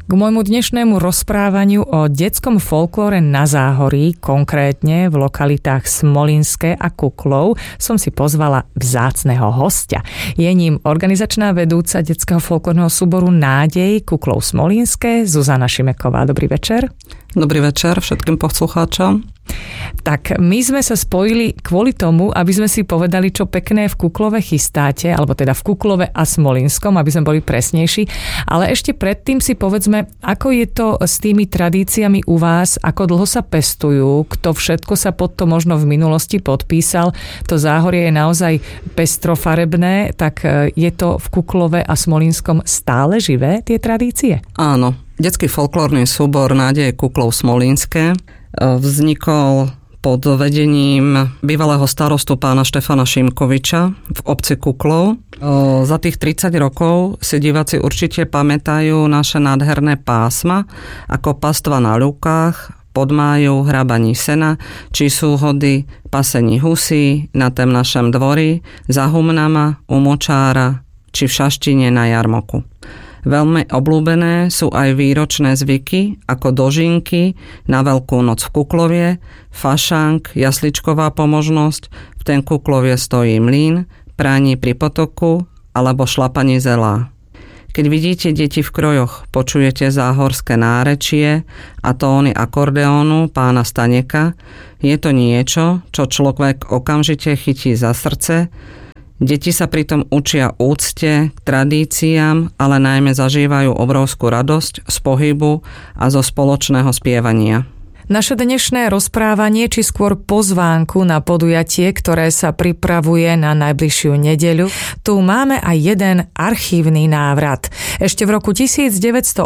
K môjmu dnešnému rozprávaniu o detskom folklóre na Záhorí, konkrétne v lokalitách Smolinské a Kuklov, som si pozvala vzácneho hostia. Je ním organizačná vedúca detského folklórneho súboru Nádej Kuklov Smolinské, Zuzana Šimeková. Dobrý večer. Dobrý večer všetkým poslucháčom. Tak my sme sa spojili kvôli tomu, aby sme si povedali, čo pekné v Kuklove chystáte, alebo teda v Kuklove a Smolinskom, aby sme boli presnejší. Ale ešte predtým si povedzme, ako je to s tými tradíciami u vás, ako dlho sa pestujú, kto všetko sa pod to možno v minulosti podpísal. To Záhorie je naozaj pestrofarebné, tak je to v Kuklove a Smolinskom stále živé, tie tradície? Áno. Detský folklórny súbor Nádeje Kuklov Smolinské vznikol pod vedením bývalého starostu pána Štefana Šimkoviča v obci Kuklov. Za tých 30 rokov si diváci určite pamätajú naše nádherné pásma, ako pastva na ľukách, podmáju, hrabaní sena, či súhody, pasení husí na tém našem dvori, za humnama, u močára, či v Šaštine na jarmoku. Veľmi obľúbené sú aj výročné zvyky ako dožinky na Veľkú noc v Kuklovie, fašank, jasličková pomožnosť, v ten Kuklovie stojí mlyn, prání pri potoku alebo šlapanie zelá. Keď vidíte deti v krojoch, počujete záhorské nárečie a tóny akordeónu pána Staneka, je to niečo, čo človek okamžite chytí za srdce. Deti sa pritom učia úcte k tradíciám, ale najmä zažívajú obrovskú radosť z pohybu a zo spoločného spievania. Naše dnešné rozprávanie, či skôr pozvánku na podujatie, ktoré sa pripravuje na najbližšiu nedeľu, tu máme aj jeden archívny návrat. Ešte v roku 1985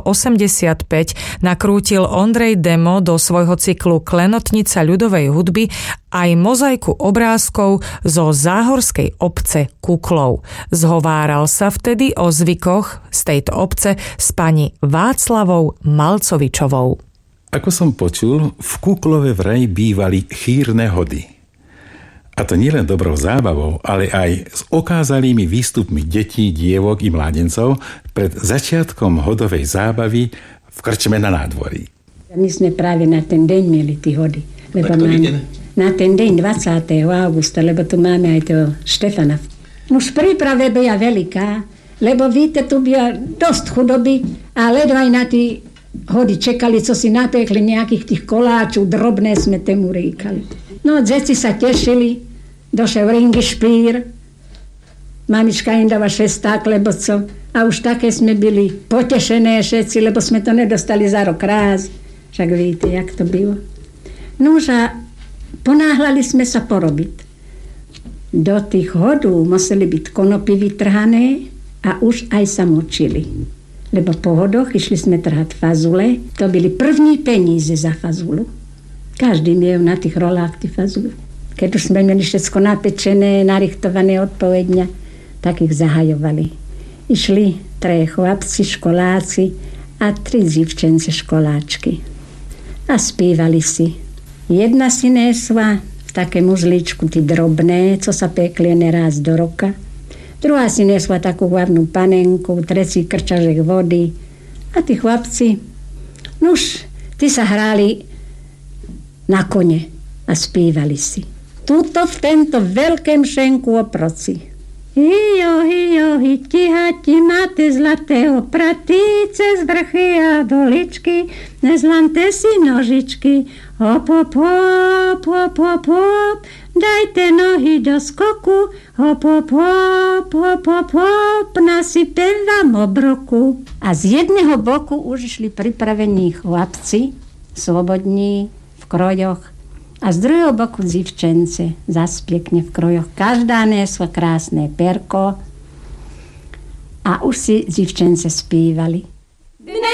nakrútil Ondrej Demo do svojho cyklu Klenotnica ľudovej hudby aj mozaiku obrázkov zo záhorskej obce Kuklov. Zhováral sa vtedy o zvykoch z tejto obce s pani Václavou Malcovičovou. Ako som počul, v Kuklove vraj bývali chýrne hody. A to nielen dobrou zábavou, ale aj s okázalými výstupmi detí, dievok i mládencov pred začiatkom hodovej zábavy v krčme na nádvorí. My sme práve na ten deň mieli tí hody. Lebo na ten deň 20. augusta, lebo tu máme aj toho Štefana. Už príprave byla veľká, lebo víte, tu byla dosť chudoby a ledva aj na tí hody čekali, co si napekli nejakých tých koláčov, drobné sme tému ríkali. No, deti sa tešili, došiel ringy špír, mamička im dáva 6 klebocov a už také sme byli potešené všetci, lebo sme to nedostali za rok raz. Však víte, jak to bylo. No a ponáhľali sme sa porobiť. Do tých hodů museli byť konopy vytrhané a už aj sa močili. Lebo po hodoch išli sme trhať fazule. To byli první peníze za fazulu. Každý miel na tých rolách tí fazule. Keď už sme mali všetko napečené, narichtované odpovedňa, tak ich zahajovali. Išli 3 chlapci, školáci a 3 dziewczęce školáčky. A spívali si. Jedna si nesla v také mužličku tí drobné, co sa pekli raz do roka. Druhá si nesla takú hlavnú panenku, tretí krčažek vody. A tí chlapci, nuž, tí sa hráli na kone a spívali si. Tuto v tento veľkém šenku oproci. Hijo, hijo, hiti, hati, máte zlatého praty, cez vrchy a doličky, nezlamte si nožičky. Hop, hop, hop, hop, hop, hop, dajte nohy do skoku, hop, hop, hop, hop, hop, hop, nasypem vám obroku. A z jedného boku už išli pripravení chlapci, slobodní, v krojoch, a z druhého boku dziewczęce, zas pekne v krojoch. Každá nesla krásne perko a už si dziewczęce spívali.